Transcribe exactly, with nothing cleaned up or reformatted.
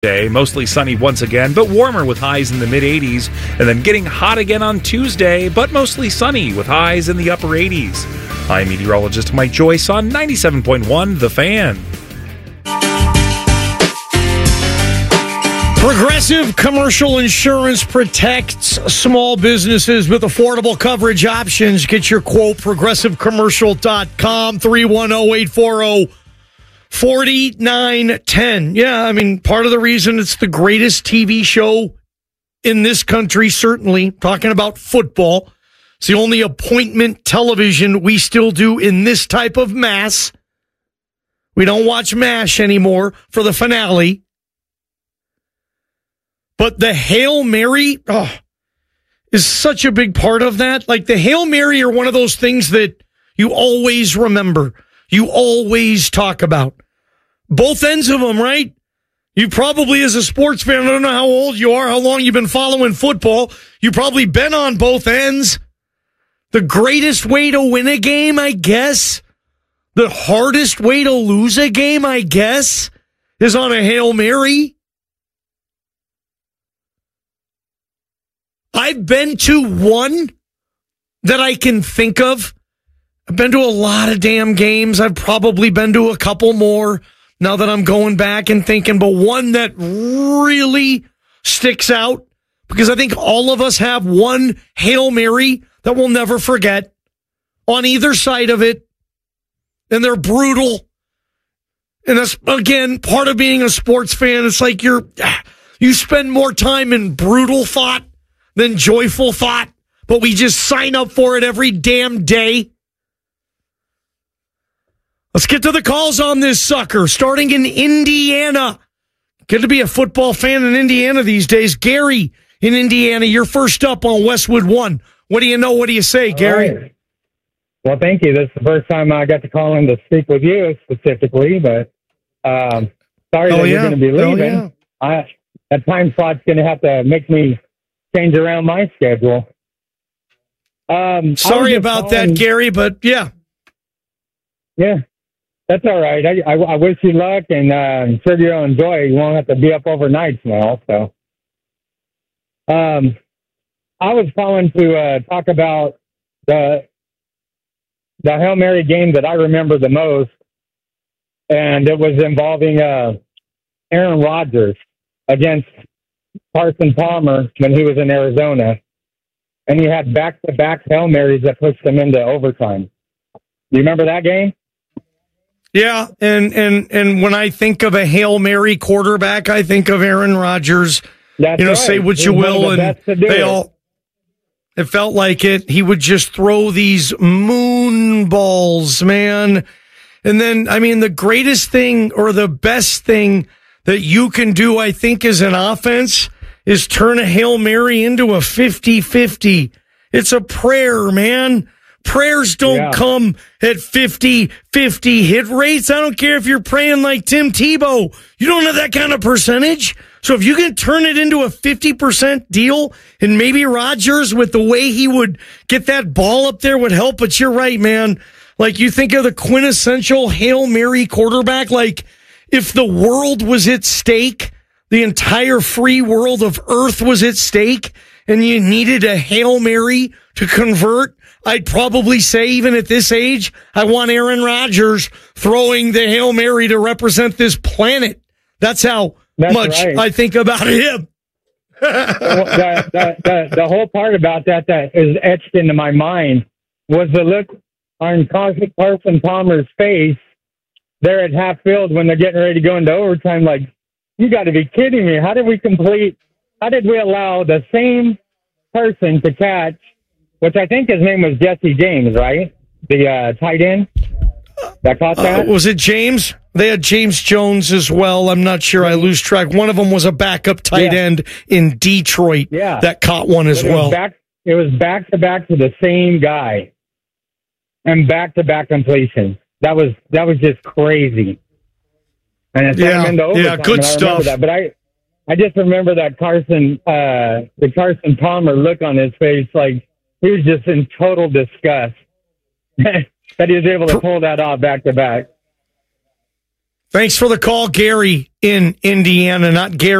Day, mostly sunny once again, but warmer with highs in the mid eighties, and then getting hot again on Tuesday, but mostly sunny with highs in the upper eighties. I'm meteorologist Mike Joyce on ninety-seven point one The Fan. Progressive Commercial Insurance protects small businesses with affordable coverage options. Get your quote, progressive commercial dot com, three one zero, eight four zero, four nine one zero. Yeah, I mean, part of the reason it's the greatest T V show in this country, certainly, talking about football. It's the only appointment television we still do in this type of mass. We don't watch MASH anymore for the finale. But the Hail Mary oh, is such a big part of that. Like, the Hail Mary are one of those things that you always remember. You always talk about. Both ends of them, right? You probably, as a sports fan, I don't know how old you are, how long you've been following football. You've probably been on both ends. The greatest way to win a game, I guess, the hardest way to lose a game, I guess, is on a Hail Mary. I've been to one that I can think of. I've been to a lot of damn games. I've probably been to a couple more now that I'm going back and thinking, but one that really sticks out, because I think all of us have one Hail Mary that we'll never forget on either side of it, and they're brutal. And that's, again, part of being a sports fan. It's like you're you spend more time in brutal thought than joyful thought, but we just sign up for it every damn day. Let's get to the calls on this sucker, starting in Indiana. Good to be a football fan in Indiana these days. Gary in Indiana, you're first up on Westwood One. What do you know? What do you say, Gary? Right. Well, thank you. This is the first time I got to call in to speak with you specifically, but um, sorry oh, that yeah. you're going to be leaving. Oh, yeah. I, that time slot's going to have to make me change around my schedule. Um, Sorry about calling, that, Gary, but yeah. Yeah, that's all right. I, I, I wish you luck, and uh, I'm sure you'll enjoy it. You won't have to be up overnight now. So, um, I was calling to uh, talk about the the Hail Mary game that I remember the most, and it was involving uh, Aaron Rodgers against Carson Palmer when he was in Arizona, and he had back-to-back Hail Marys that pushed him into overtime. Do you remember that game? Yeah, and and and when I think of a Hail Mary quarterback, I think of Aaron Rodgers. That's you know, right. say what you will, and they it. all. It felt like it. He would just throw these moon balls, man. And then, I mean, the greatest thing or the best thing that you can do, I think, as an offense is turn a Hail Mary into a fifty-fifty. It's a prayer, man. Prayers don't yeah. come at fifty-fifty hit rates. I don't care if you're praying like Tim Tebow. You don't have that kind of percentage. So if you can turn it into a fifty percent deal, and maybe Rodgers, with the way he would get that ball up there, would help. But you're right, man. Like, you think of the quintessential Hail Mary quarterback, like, if the world was at stake, the entire free world of Earth was at stake, and you needed a Hail Mary to convert, I'd probably say, even at this age, I want Aaron Rodgers throwing the Hail Mary to represent this planet. That's how That's much right. I think about him. the, the, the, the whole part about that that is etched into my mind was the look on Carson Palmer's face there at half field when they're getting ready to go into overtime. Like, you got to be kidding me. How did we complete, how did we allow the same person to catch, which I think his name was Jesse James, right? The uh, tight end that caught that? Uh, was it James? They had James Jones as well. I'm not sure. I lose track. One of them was a backup tight yeah. end in Detroit yeah. that caught one as it well. Was back, it was back to back to the same guy and back to back completion. That was that was just crazy. And it yeah, into overtime, yeah, good and I stuff. That. But I, I just remember that Carson, uh, the Carson Palmer look on his face, like he was just in total disgust that he was able to pull that off back to back. Thanks for the call, Gary in Indiana, not Gary.